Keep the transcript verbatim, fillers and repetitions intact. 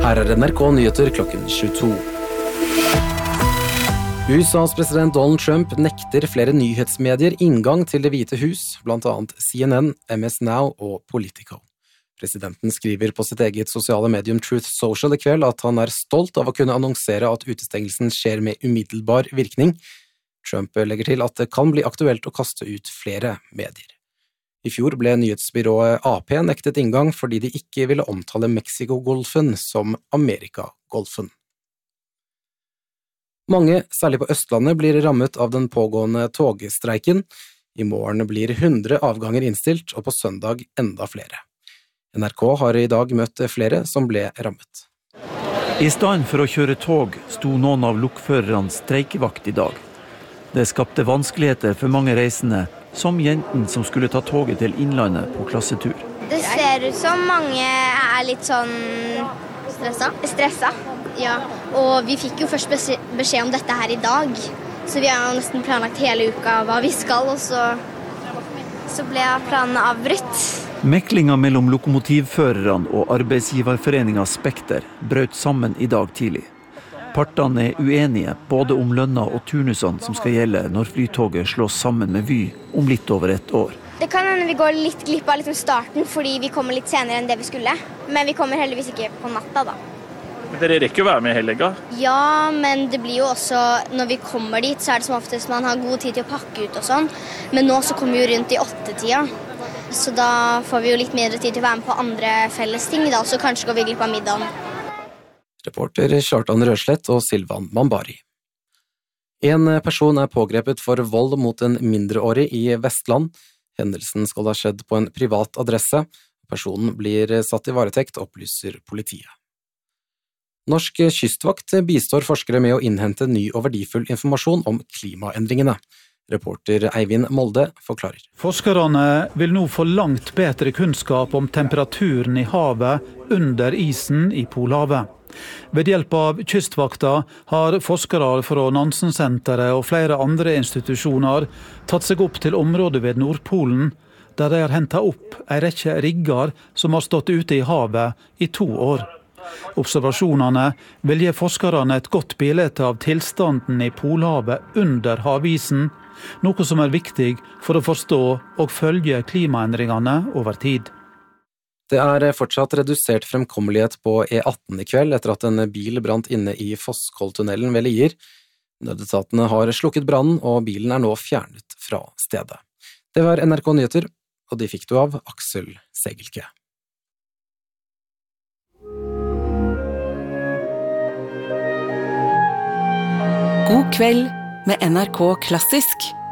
Her er N R K Nyheter klokken tjueto. U S A's president Donald Trump nekter flere nyhetsmedier inngang til Det hvite hus, blant annet C N N, M S Now og Politico. Presidenten skriver på sitt eget sosiale medium Truth Social i kveld at han er stolt av å kunne annonsere at utestengelsen skjer med umiddelbar virkning. Trump legger til at det kan bli aktuelt å kaste ut flere medier. I fjor ble nyhetsbyrået A P nektet inngang fordi de ikke ville omtale Mexiko-golfen som Amerika-golfen. Mange, særlig på Østlandet, blir rammet av den pågående togstreiken. I morgen blir hundre avganger innstilt, og på søndag enda flere. N R K har i dag møtt flere som ble rammet. I stedet for å kjøre tog sto noen av lokførerne streikevakt i dag. Det skapte vanskeligheter for mange reisende, som jenten som skulle ta toget til Innlandet på klassetur. Det ser ut som mange er litt sånn stressa. stressa. Ja, og vi fikk jo først beskjed om dette her i dag, så vi har jo nesten planlagt hele uka hva vi skal, og så, så ble planen avbrutt. Meklinga mellom lokomotivførerne og arbeidsgiverforeninga Spekter brøt sammen i dag tidlig. Partene er uenige både om lønna og turnusene som skal gjelde når flytoget slås sammen med Vy om litt over et år. Det kan hende vi går litt glipp av liksom starten fordi vi kommer litt senere enn det vi skulle, men vi kommer heldigvis ikke på natta da. Men dere rekker jo være med hele helga? Ja, men det blir jo også, når vi kommer dit, så er det som oftest man har god tid til å pakke ut og sånn. Men nå så kommer vi jo rundt i åtte-tida, så da får vi jo litt mindre tid til å være med på andre felles ting da, så kanskje går vi glipp av middagen. Reporter Kjartan Røslett og Silvan Mambari. En person er pågrepet for vold mot en mindreårig i Vestland. Hendelsen skal ha skjedd på en privat adresse. Personen blir satt i varetekt, opplyser politiet. Norsk kystvakt bistår forskere med å innhente ny og verdifull informasjon om klimaendringene. Reporter Eivind Molde forklarer. Forskerne vil nå få langt bedre kunnskap om temperaturen i havet under isen i Polhavet. Ved hjelp av kystvakta har forskere fra Nansensenteret og flere andre institusjoner tatt seg opp til området ved Nordpolen, der de har hentet opp en rekke rigger som har stått ute i havet i to år. Observasjonene vil gi forskerne et godt bilde av tilstanden i Polhavet under havisen, noe som er viktig for å forstå og følge klimaendringene over tid. Det er fortsatt redusert fremkommelighet på E atten i kveld etter at en bil brant inne i Fosskolltunnelen ved Lier. Nødetatene har slukket brannen, og bilen er nå fjernet fra stedet. Det var N R K Nyheter, og de fikk du av Aksel Segelke. God kveld med N R K Klassisk.